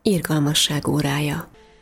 Irgalmasság órája.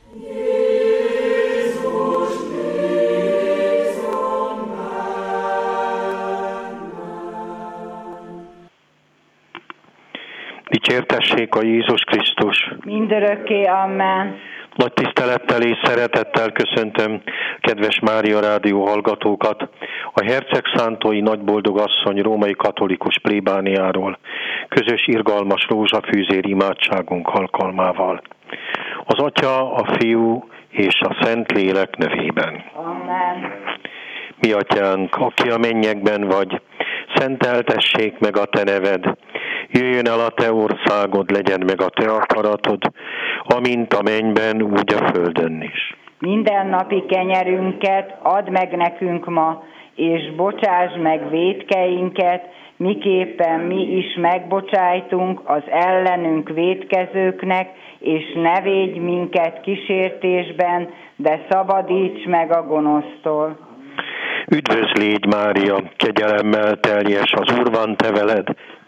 Dicsértessék a Jézus Krisztus! Mindörökké, amen. Nagy tisztelettel és szeretettel köszöntöm kedves Mária Rádió hallgatókat a Hercegszántói Nagyboldog Asszony római katolikus plébániáról közös irgalmas rózsafűzér imádságunk alkalmával. Az Atya, a Fiú és a Szentlélek nevében. Amen. Mi Atyánk, aki a mennyekben vagy, szenteltessék meg a Te neved, jöjjön el a Te országod, legyen meg a Te akaratod, amint a mennyben, úgy a földön is. Mindennapi kenyerünket add meg nekünk ma, és bocsáss meg vétkeinket, miképpen mi is megbocsájtunk az ellenünk vétkezőknek, és ne védj minket kísértésben, de szabadíts meg a gonosztól. Üdvözl légy, Mária, kegyelemmel teljes, az Úr van te veled,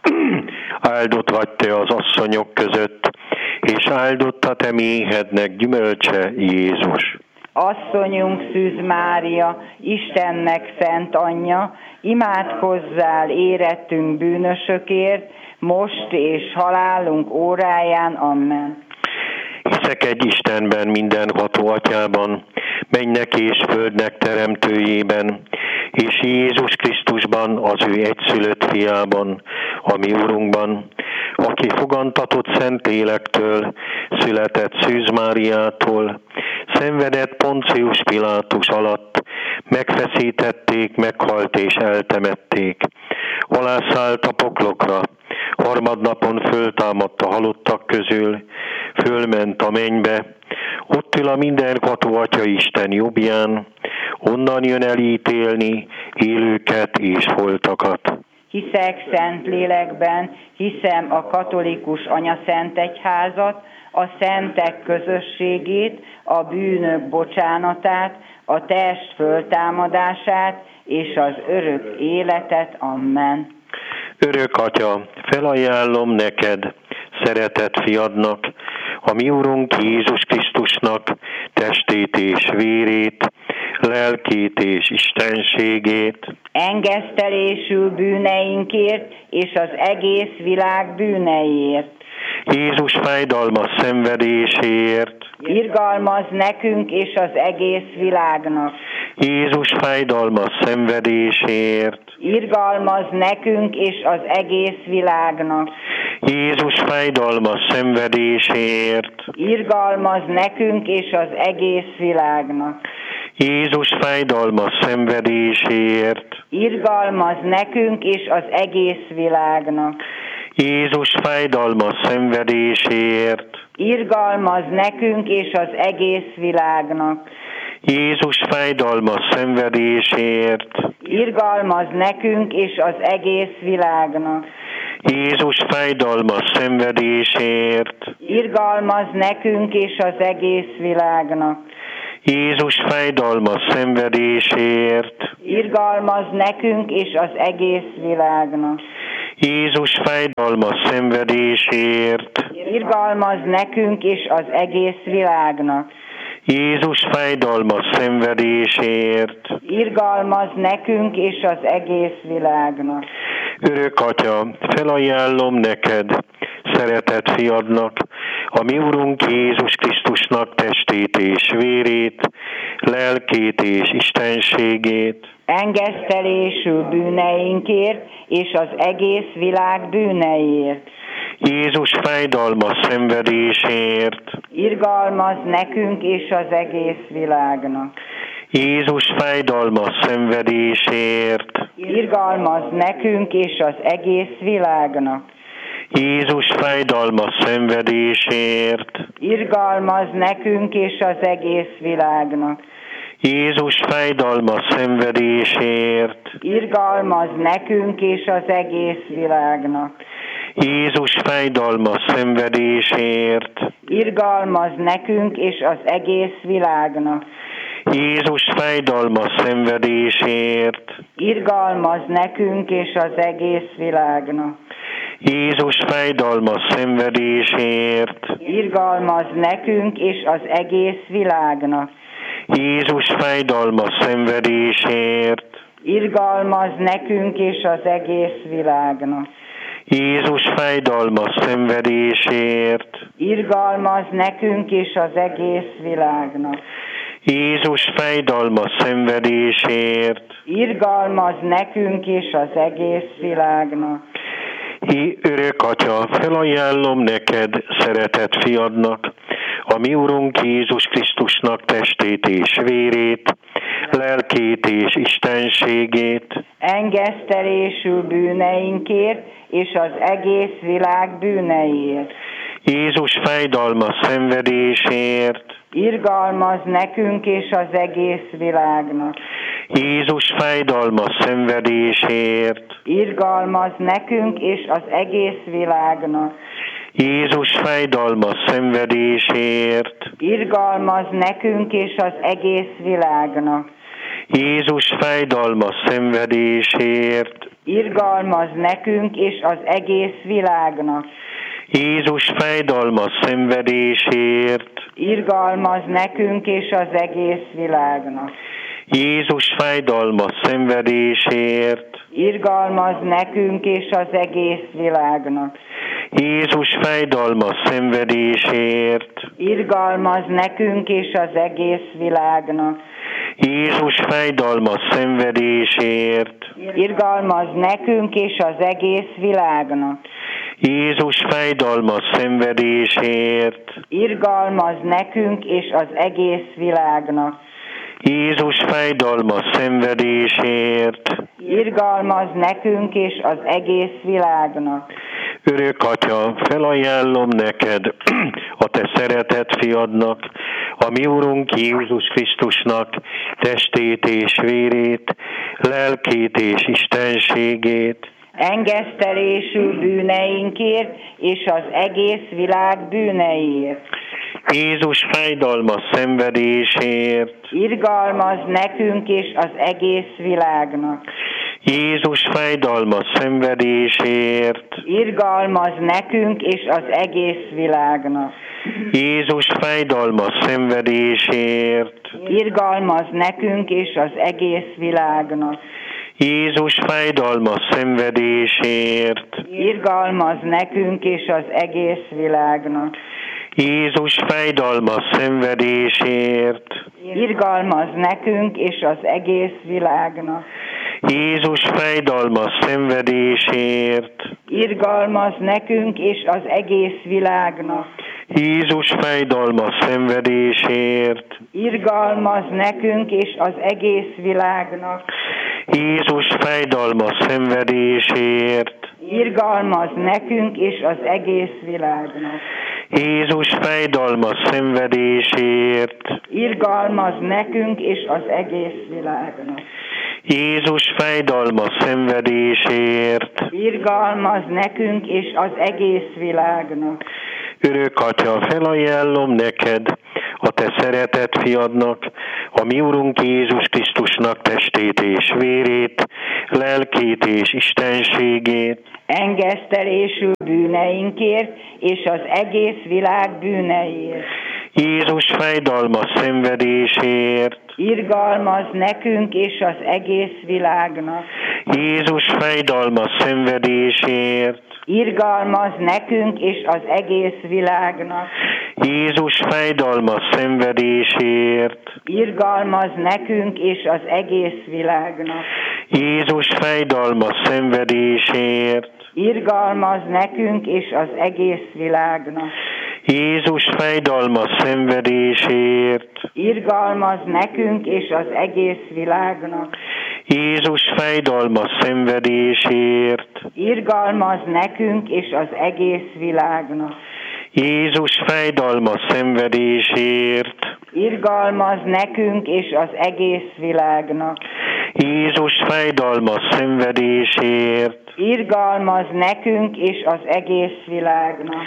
áldott vagy te az asszonyok között, és áldott a te méhednek gyümölcse, Jézus. Asszonyunk Szűz Mária, Istennek szent anyja, imádkozzál érettünk bűnösökért, most és halálunk óráján, amen. Hiszek egy Istenben, mindenható Atyában, mennynek és földnek teremtőjében, és Jézus Krisztusban, az ő egyszülött fiában, a mi Urunkban, aki fogantatott Szentlélektől, született Szűz Máriától, szenvedett Poncius Pilátus alatt, megfeszítették, meghalt és eltemették, alászállt a poklokra, harmadnapon föltámadt a halottak közül, fölment a mennybe, ott ül a mindenható Atya Isten jobbján, onnan jön elítélni élőket és holtakat. Hiszek szent lélekben, hiszem a katolikus anyaszentegyházat, a szentek közösségét, a bűnök bocsánatát, a test föltámadását és az örök életet, amen. Örök Atya, felajánlom neked, szeretett fiadnak, a mi Urunk Jézus Krisztusnak testét és vérét, lelkét és istenségét, engesztelésül bűneinkért és az egész világ bűneiért. Jézus fájdalmas szenvedéséért, irgalmaz nekünk és az egész világnak. Jézus fájdalmas szenvedéséért, irgalmaz nekünk és az egész világnak. Jézus fájdalmas szenvedéséért, irgalmaz nekünk és az egész világnak. Jézus fájdalmas szenvedéséért, irgalmaz nekünk és az egész világnak. Jézus fájdalmas szenvedéséért, irgalmaz nekünk és az egész világnak. Jézus fájdalmas szenvedéséért, irgalmaz nekünk és az egész világnak. Jézus fájdalmas szenvedéséért, irgalmaz nekünk és az egész világnak. Jézus fájdalmas szenvedéséért, irgalmaz nekünk és az egész világnak. Jézus fájdalmas szenvedéséért, irgalmaz nekünk és az egész világnak. Jézus fájdalmas szenvedéséért, irgalmaz nekünk és az egész világnak. Örök Atya, felajánlom neked, szeretett fiadnak, a mi Urunk Jézus Krisztusnak testét és vérét, lelkét és istenségét, engesztelésül bűneinkért és az egész világ bűneiért. Jézus fájdalmas szenvedéséért, irgalmaz nekünk és az egész világnak. Jézus fájdalmas szenvedéséért, irgalmaz nekünk és az egész világnak. Jézus fájdalmas szenvedéséért, irgalmaz nekünk és az egész világnak. Jézus fájdalmas szenvedéséért, irgalmaz nekünk és az egész világnak. Jézus fájdalmas szenvedéséért, irgalmaz nekünk és az egész világnak. Jézus fájdalmas szenvedéséért, irgalmaz nekünk és az egész világnak. Jézus fájdalmas szenvedésért, irgalmaz nekünk és az egész világnak. Jézus fájdalmas szenvedésért, Irgalmaz nekünk és az egész világnak. Jézus fájdalmas szenvedésért, Irgalmaz nekünk és az egész világnak. Jézus fájdalmas szenvedésért, Irgalmaz nekünk és az egész világnak. Örök Atya, felajánlom neked, szeretett fiadnak, a mi Urunk Jézus Krisztusnak testét és vérét, lelkét és istenségét, Engesztelésül bűneinkért és az egész világ bűneiért. Jézus fájdalmas szenvedésért, Irgalmaz nekünk és az egész világnak. Jézus fájdalmas szenvedésért, Irgalmaz nekünk és az egész világnak. Jézus fájdalmas szenvedésért, Irgalmaz nekünk és az egész világnak. Jézus fájdalmas szenvedésért, Irgalmaz nekünk és az egész világnak. Jézus fájdalmas szenvedésért, Irgalmaz nekünk és az egész világnak. Jézus fájdalmas szenvedésért, Irgalmaz nekünk és az egész világnak. Jézus fájdalmas szenvedésért, Irgalmaz nekünk és az egész világnak. Jézus fájdalmas szenvedésért, Irgalmaz nekünk és az egész világnak. Jézus fájdalmas szenvedésért, Irgalmaz nekünk és az egész világnak. Jézus fájdalmas szenvedésért, Irgalmaz nekünk és az egész világnak. Örök Atya, felajánlom neked, a te szeretett fiadnak, a mi Urunk Jézus Krisztusnak testét és vérét, lelkét és istenségét, Engesztelésül bűneinkért és az egész világ bűneiért. Jézus fájdalmas szenvedésért, Irgalmaz nekünk és az egész világnak. Jézus fájdalmas szenvedésért, Irgalmaz nekünk és az egész világnak. Jézus fájdalmas szenvedésért, Irgalmaz nekünk és az egész világnak. Jézus fájdalmas szenvedésért, Irgalmaz nekünk és az egész világnak. Jézus fájdalmas szenvedésért, Irgalmaz nekünk és az egész világnak. Jézus fájdalmas szenvedésért, Irgalmaz nekünk és az egész világnak. Jézus fájdalmas szenvedésért, Irgalmaz nekünk és az egész világnak. Jézus fájdalmas szenvedésért, Irgalmaz nekünk és az egész világnak. Jézus fájdalmas szenvedésért, Irgalmaz nekünk és az egész világnak. Jézus fájdalmas szenvedésért, Irgalmaz nekünk és az egész világnak. Örök Atya, felajánlom neked, a te szeretett fiadnak, a mi Urunk Jézus Krisztusnak testét és vérét, lelkét és istenségét, Engesztelésül bűneinkért és az egész világ bűneiért. Jézus fájdalmas szenvedésért, Irgalmaz nekünk és az egész világnak. Jézus fájdalmas szenvedésért, Irgalmaz nekünk és az egész világnak. Jézus fájdalmas szenvedésért, Irgalmaz nekünk és az egész világnak. Jézus fájdalmas szenvedésért, Irgalmaz nekünk és az egész világnak. Jézus fájdalmas szenvedésért, Irgalmaz nekünk és az egész világnak. Jézus fájdalmas szenvedésért, Irgalmaz nekünk és az egész világnak. Jézus fájdalmas szenvedésért, Irgalmaz nekünk és az egész világnak. Jézus fájdalmas szenvedésért, Irgalmaz nekünk és az egész világnak.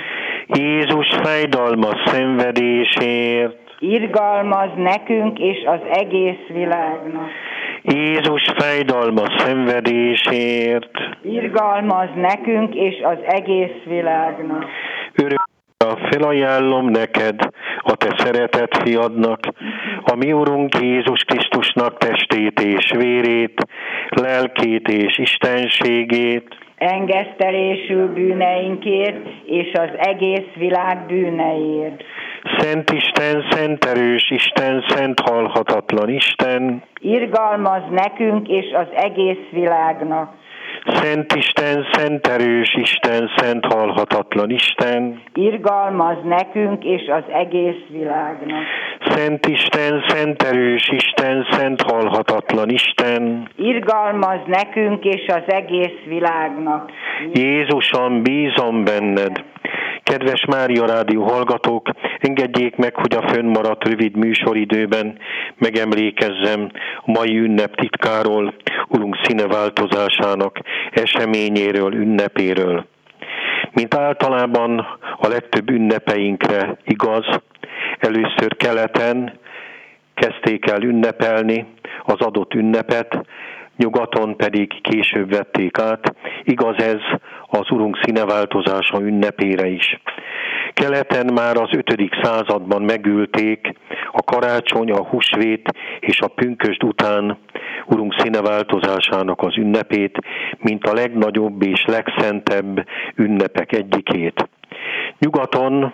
Jézus fájdalmas szenvedésért, Irgalmaz nekünk és az egész világnak. Jézus fájdalmas szenvedésért, irgalmaz nekünk és az egész világnak. örökre felajánlom neked, a te szeretett fiadnak, a mi Urunk Jézus Krisztusnak testét és vérét, lelkét és istenségét, engesztelésül bűneinkért és az egész világ bűneiért. Szent Isten, szent erős Isten, szent halhatatlan Isten, irgalmaz nekünk és az egész világnak. Szent Isten, szent erős Isten, szent halhatatlan Isten, irgalmaz nekünk és az egész világnak. Szent Isten, szent erős Isten, szent halhatatlan Isten, irgalmaz nekünk és az egész világnak. Jézusom, bízom benned. Kedves Mária Rádió hallgatók, engedjék meg, hogy a fönnmaradt rövid műsoridőben megemlékezzem a mai ünnep titkáról, Urunk színeváltozásának eseményéről, ünnepéről. Mint általában a legtöbb ünnepeinkre igaz, először keleten kezdték el ünnepelni az adott ünnepet, nyugaton pedig később vették át. Igaz ez az Urunk színeváltozása ünnepére is. Keleten már az 5. században megülték a karácsony, a húsvét és a pünkösd után Urunk színeváltozásának az ünnepét, mint a legnagyobb és legszentebb ünnepek egyikét. Nyugaton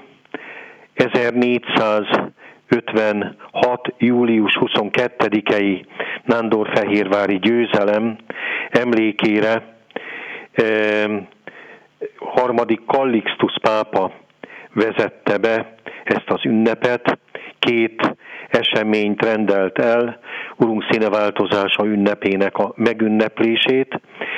1456. július 22-i nándorfehérvári győzelem emlékére harmadik Kallixtusz pápa vezette be ezt az ünnepet, 2 eseményt rendelt el Urunk színeváltozása ünnepének a megünneplését.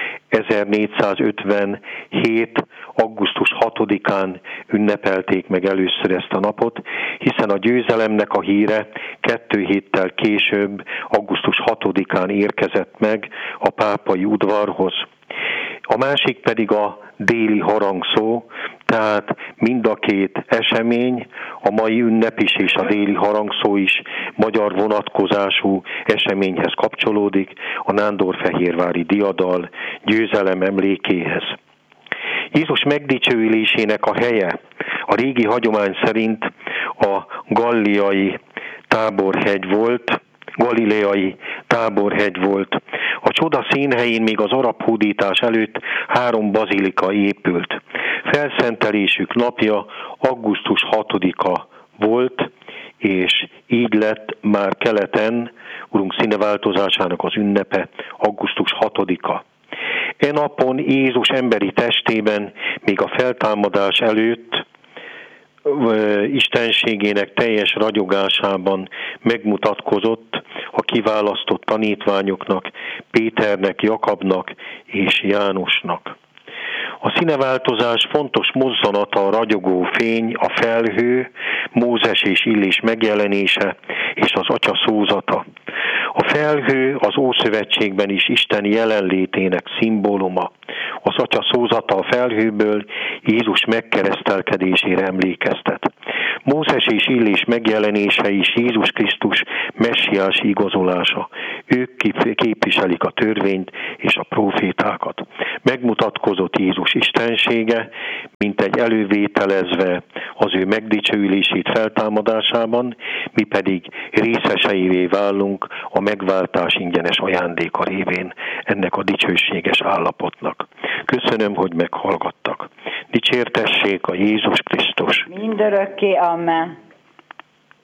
1457. augusztus 6-án ünnepelték meg először ezt a napot, hiszen a győzelemnek a híre 2 héttel később, augusztus 6-án érkezett meg a pápai udvarhoz. A másik pedig a déli harangszó, tehát mind a 2 esemény, a mai ünnep is és a déli harangszó is magyar vonatkozású eseményhez kapcsolódik, a nándorfehérvári diadal győzelem emlékéhez. Jézus megdicsőülésének a helye a régi hagyomány szerint a galileai táborhegy volt. A csoda színhelyén még az arab hódítás előtt 3 bazilika épült. Felszentelésük napja augusztus 6-a volt, és így lett már keleten Urunk színeváltozásának az ünnepe augusztus 6-a. E napon Jézus emberi testében még a feltámadás előtt istenségének teljes ragyogásában megmutatkozott a kiválasztott tanítványoknak, Péternek, Jakabnak és Jánosnak. A színeváltozás fontos mozzanata a ragyogó fény, a felhő, Mózes és Illés megjelenése és az Atya szózata. A felhő az Ószövetségben is Isten jelenlétének szimbóluma. Az Atya szózata a felhőből Jézus megkeresztelkedésére emlékeztet. Mózes és Illés megjelenése is Jézus Krisztus messiási igazolása. Ők képviselik a törvényt és a prófétákat. Megmutatkozott Jézus istensége, mint egy elővételezve az ő megdicsőülését feltámadásában, mi pedig részeseivé válunk a megváltás ingyenes ajándéka révén ennek a dicsőséges állapotnak. Köszönöm, hogy meghallgattak. Dicsértessék a Jézus Krisztus. Mindörökké, amen.